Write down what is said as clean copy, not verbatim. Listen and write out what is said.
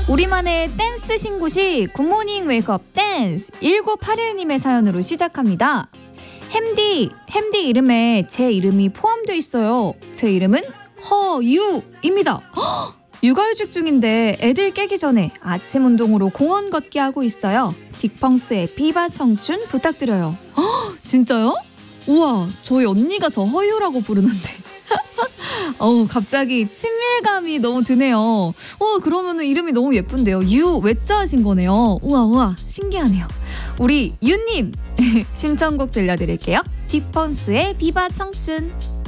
우리만의 댄스 신고식 굿모닝 웨이크업 댄스 1981님의 사연으로 시작합니다. 햄디 이름에 제 이름이 포함되어 있어요. 제 이름은 허유입니다. 육아휴직 중인데 애들 깨기 전에 아침 운동으로 공원 걷기 하고 있어요. 딕펑스의 비바 청춘 부탁드려요. 진짜요? 우와, 저희 언니가 저 허유라고 부르는데 갑자기 친밀감이 너무 드네요. 그러면은 이름이 너무 예쁜데요. 유 외자하신 거네요. 우와 신기하네요. 우리 유님 신청곡 들려드릴게요. 딕펑스의 비바 청춘.